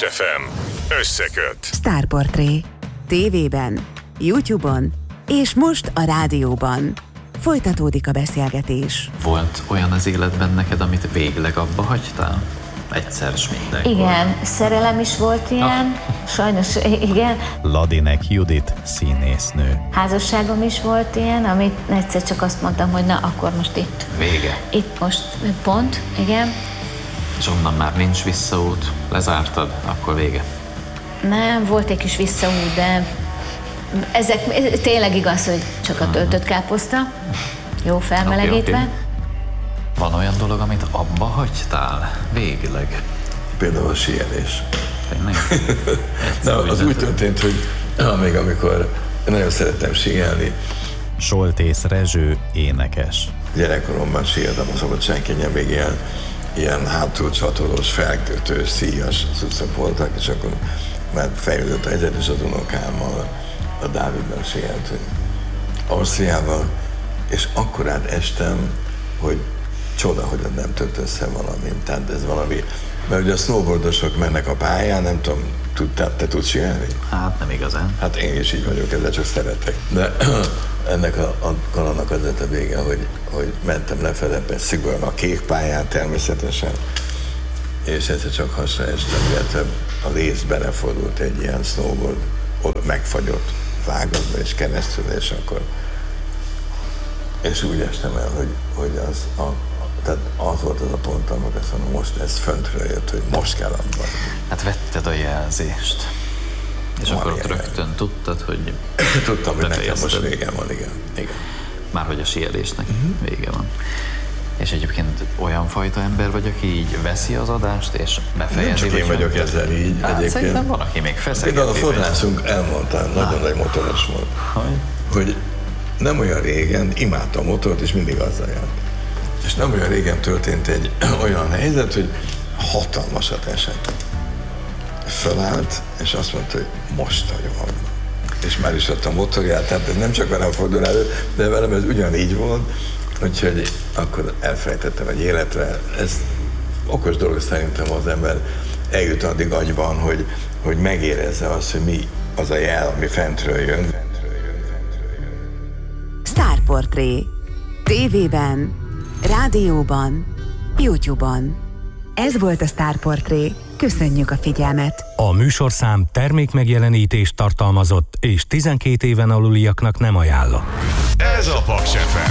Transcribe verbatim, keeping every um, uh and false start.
Paks ef em összeköt. Sztárportré. tévében, YouTube-on és most a rádióban. Folytatódik a beszélgetés. Volt olyan az életben neked, amit végleg abba hagytál? Egyszer s mindenkor. Igen, szerelem is volt ilyen, ah. sajnos igen. Ladinek Judit színésznő. Házasságom is volt ilyen, amit egyszer csak azt mondtam, hogy na, akkor most itt. Vége. Itt most pont, igen. És onnan már nincs visszaút, lezártad, akkor vége. Nem, volt egy kis visszaút, de ezek tényleg igaz, hogy csak a töltött káposzta, jó felmelegítve. Okay, okay. Van olyan dolog, amit abba hagytál végleg? Például a síelés. Tényleg? Na, az úgy történt, hogy még amikor nagyon szerettem síelni. Soltész Rezső énekes. Gyerekkoromban síeltem a Szabadságkényen, még ilyen, ilyen hátulcsatolós, felkötős, szíjas cuccok voltak, és akkor már fejlődött a helyzet, és az unokámmal, a Dávidnak síeltünk Ausztriával, és akkorát estem, hogy csoda, hogy nem tört össze valami. Tehát ez valami, mert ugye a snowboardosok mennek a pályán, nem tudom, tudtál, te tudsz síelni? Hát nem igazán. Hát én is így vagyok, ezzel csak szeretek. De ennek a, a kalandnak az lett a vége, hogy, hogy mentem lefele, szigorúan a kék pályán természetesen, és egyszer csak hasra estem, illetve a léz belefordult egy ilyen snowboard, ott megfagyott vágatba és keresztül, és akkor és úgy estem el, hogy, hogy az, a, tehát az volt az a pont, amikor azt mondom, most ez föntről jött, hogy most kell abban. Hát vetted a jelzést. És van akkor ott rögtön jel. Tudtad, hogy tudtam, hogy nekem most vége van, igen. igen. Már hogy a síelésnek uh-huh. vége van. És egyébként olyan fajta ember vagy, aki így veszi az adást, és befejezi. Nem csak én vagyok ezzel így. Hát egyébként szerintem van, aki még feszegeti. Például a forrászunk elmondta, nagyon nagy motoros volt, hogy? hogy nem olyan régen imádta a motort, és mindig azzal járt. És nem olyan régen történt egy olyan helyzet, hogy hatalmasat esett. Fölállt, és azt mondta, hogy most hagyom abba. És már is adta a motorját, tehát ez nem csak velem fordul elő, de velem ez ugyanígy volt, úgyhogy akkor elfelejtettem egy életre. Ez okos dolog szerintem, az ember eljut addig agyban, hogy, hogy megérezze azt, hogy mi az a jel, ami fentről jön. Sztárportré. tévében, rádióban, YouTube-on. Ez volt a Sztárportré. Köszönjük a figyelmet! A műsorszám termékmegjelenítést tartalmazott és tizenkét éven aluliaknak nem ajánlott. Ez a Paks ef em.